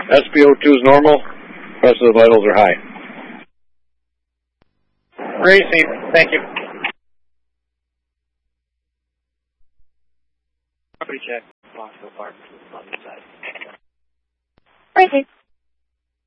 SpO2 is normal. The rest of the vitals are high. Received. Thank you. Property check. Lost so far on the side. Received.